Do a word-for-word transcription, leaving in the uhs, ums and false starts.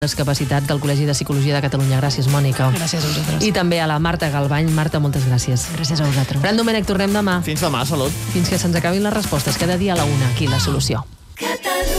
Discapacitat del Col·legi de Psicologia de Catalunya. Gràcies, Mònica. Gràcies a vosaltres. I també a la Marta Galbany. Marta, moltes gràcies. Gràcies a vosaltres. Fran Domènech, tornem demà. Fins demà, salut. Fins que se'ns acabin les respostes. Cada dia a la una, aquí, La Solució.